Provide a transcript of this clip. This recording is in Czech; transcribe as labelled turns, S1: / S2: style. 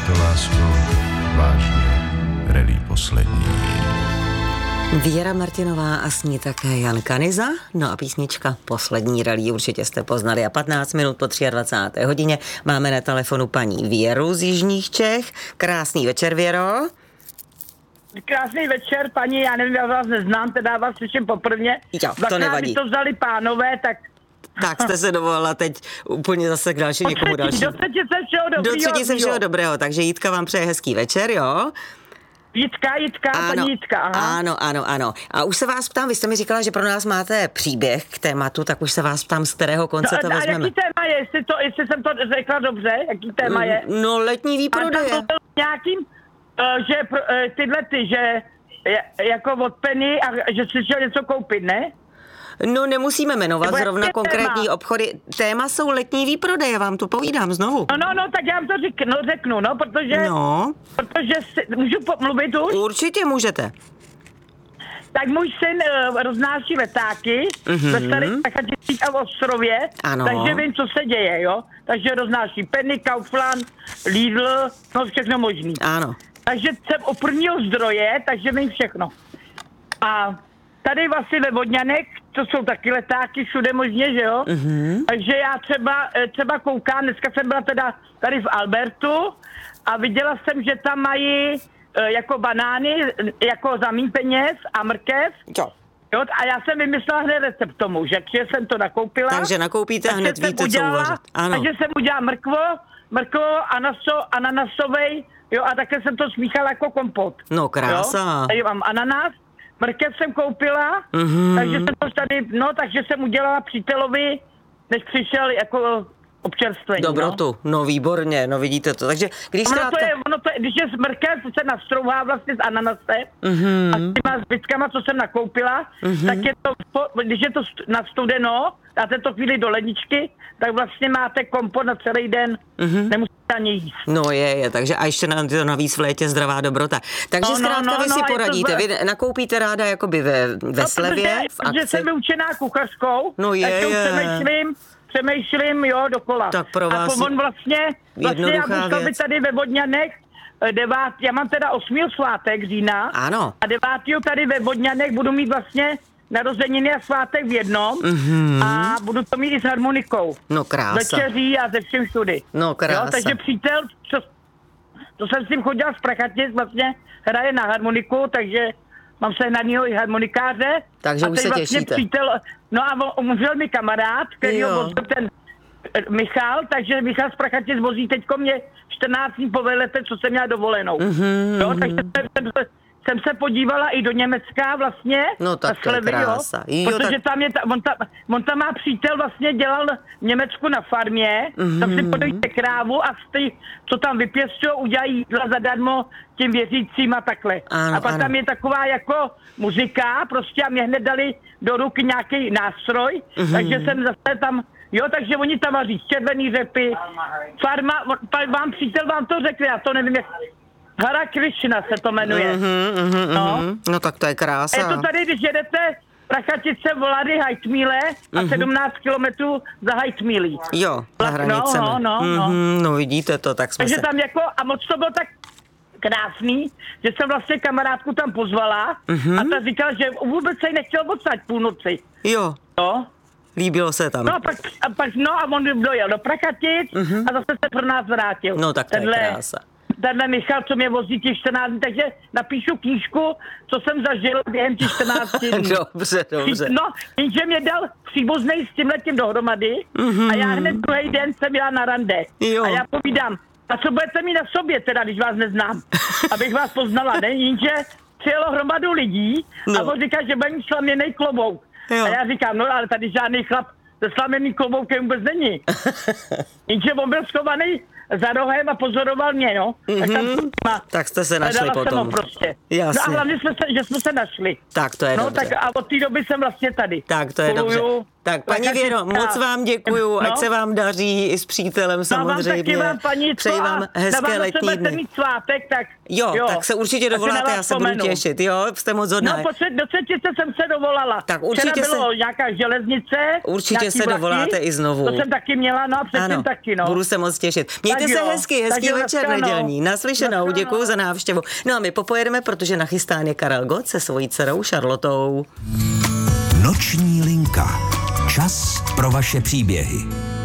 S1: to, lásko, vážně, rally poslední.
S2: Věra Martinová a s ní také Jan Kanyza. No a písnička Poslední rally určitě jste poznali. A 15 minut po 23. hodině máme na telefonu paní Věru z Jižních Čech. Krásný večer, Věro.
S3: Krásný večer, paní, já nevím, já vás neznám, teda vás slyším poprvně.
S2: Jo, to nevadí.
S3: to vzali pánové, tak...
S2: Tak jste se dovolila teď úplně zase k někomu dalšímu.
S3: Do třetice všeho dobrého.
S2: Takže Jitka vám přeje hezký večer, jo?
S3: Jitka, ano, paní Jitka, aha.
S2: Ano. A už se vás ptám, vy jste mi říkala, že pro nás máte příběh k tématu, tak už se vás ptám, z kterého konce to vezmeme.
S3: A jaký téma je, jestli jsem to řekla dobře, jaký téma je?
S2: No, letní výprodeje.
S3: A to byl nějakým, že tyhle že jako od Penny a že si šel něco koupit, ne?
S2: No, nemusíme jmenovat
S3: nebo
S2: zrovna konkrétní obchody. Téma jsou letní výprodeje, vám to povídám znovu.
S3: No, tak já vám to řeknu, protože můžu mluvit už?
S2: Určitě můžete.
S3: Tak můj syn roznáší letáky ve starých Prachaticích a v Ostrově, takže vím, co se děje, jo? Takže roznáší Penny, Kaufland, Lidl, no všechno možný.
S2: Ano.
S3: Takže jsem u prvního zdroje, takže vím všechno. A tady vlastně ve Vodňanech, to jsou taky letáky všude možně, že jo? Takže já třeba koukám, dneska jsem byla teda tady v Albertu a viděla jsem, že tam mají jako banány, jako za míň peněz a mrkev.
S2: Jo.
S3: A já jsem vymyslela hned recept tomu, že jsem to nakoupila.
S2: Takže nakoupíte hned víte, co uvařit. Ano.
S3: Takže jsem udělala mrkvo, ananasovej, jo, a také jsem to smíchala jako kompot.
S2: No, krása.
S3: Tady mám ananas, mrkev jsem koupila, takže jsem to tady, takže jsem udělala přítelovi, než přišel jako občerstvení.
S2: Dobrotu, no výborně, no vidíte to. Takže když
S3: když je mrkev, se nastrouhá vlastně z ananase a s těma zbytkama, co jsem nakoupila, tak je to, když je to nastudeno, dáte to chvíli do ledničky, tak vlastně máte kompot na celý den, nemusíte ani jíst.
S2: No je, takže a ještě navíc v létě zdravá dobrota. Takže zkrátka vy si poradíte, vy nakoupíte ráda jakoby ve slevě, v akci.
S3: Protože jsem vyučená kuchařkou, přemýšlím, jo, dokola.
S2: Tak pro vás
S3: a on vlastně já musel být tady ve Vodňanech, já mám teda 8. svátek října.
S2: Ano.
S3: A 9. tady ve Vodňanech budu mít vlastně narozeniny a svátek v jednom a budu to mít i s harmonikou.
S2: No krása.
S3: Večeří a ze všem všudy.
S2: No krása.
S3: Jo, takže přítel, to jsem s tím chodila z Prachatic, vlastně hraje na harmoniku, takže mám sehnanýho i harmonikáře.
S2: Takže už se
S3: vlastně
S2: těšíte.
S3: Přítel, no a umřel mi kamarád, který ho vozil ten Michal, takže Michal z Prachatic vozí teďko mě 14 dní po velete, co jsem měla dovolenou. Jo, takže jsem se podívala i do Německa vlastně.
S2: No tak to je krása.
S3: Protože tam je, on tam má přítel, vlastně dělal v Německu na farmě, tam si podajíte krávu a co tam vypěstují, udělají jídla zadarmo těm věřícím a takhle.
S2: Ano,
S3: a pak tam je taková jako muzika prostě a mě hned dali do ruky nějaký nástroj, takže jsem zase tam, takže oni tam vaří červený řepy, farma, vám přítel vám to řekne, já to nevím, jak Hara Krishna se to jmenuje.
S2: No tak to je krása.
S3: Je to tady, když jedete Prachatice, Volady, Hajtmíle a 17 kilometrů za Hajtmílí.
S2: Jo, za hranicemi. No vidíte to, tak jsme
S3: Takže tam jako, a moc to bylo tak krásný, že jsem vlastně kamarádku tam pozvala a ta říkala, že vůbec se jí nechtěl odstát půlnoci.
S2: Jo. Líbilo se tam.
S3: No a on dojel do Prachatic a zase se pro nás vrátil.
S2: No tak to je krása.
S3: Tenhle Michal, co mě vozí těch 14 dní, takže napíšu knížku, co jsem zažil během těch 14 dní.
S2: Dobře.
S3: No, jenže mě dal příbuznej s tímhletím dohromady a já hned druhý den jsem jela na rande.
S2: Jo.
S3: A já povídám, a co budete mít na sobě teda, když vás neznám, abych vás poznala, ne? Jenže přijelo hromadu lidí a on říká, že bude mít slaměnej klobouk. Jo. A já říkám, no ale tady žádný chlap se slaměným kloboukem vůbec není. Jenže on byl schovaný za rohem a pozoroval mě, jo.
S2: Tak jste se našli potom.
S3: Prostě.
S2: Jasně.
S3: No a hlavně že jsme se našli.
S2: Tak to je dobře.
S3: Tak a od té doby jsem vlastně tady.
S2: Tak to je dobře. Tak, paní Věro, moc vám děkuju, ať se vám daří i s přítelem samozřejmě.
S3: Vám taky
S2: přeji vám hezké letní dny.
S3: Mít svátek, tak
S2: jo, tak se určitě dovoláte, já se budu těšit, jo, jste moc hodná.
S3: No, do třetice jsem se dovolala.
S2: Tak určitě
S3: včera bylo nějaká železnice.
S2: Určitě se dovoláte i znovu.
S3: To jsem taky měla, no a předtím taky, no.
S2: Budu se moc těšit. Mějte se hezký večer nedělní. Naslyšenou, děkuju za návštěvu. No a my popojedeme, protože nachystán je Karel Gott se svojí dcerou Charlotou.
S4: Noční linka. Čas pro vaše příběhy.